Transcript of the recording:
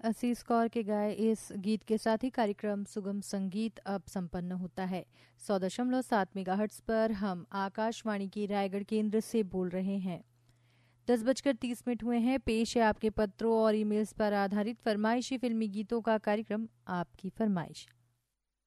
असीस कौर के गाए इस गीत के साथ ही कार्यक्रम सुगम संगीत अब संपन्न होता है। 100.7 मेगाहर्ट्ज पर हम आकाशवाणी की रायगढ़ केंद्र से बोल रहे हैं। 10:30 हुए हैं। पेश है आपके पत्रों और ईमेल्स पर आधारित फरमाइशी फिल्मी गीतों का कार्यक्रम आपकी फरमाइश।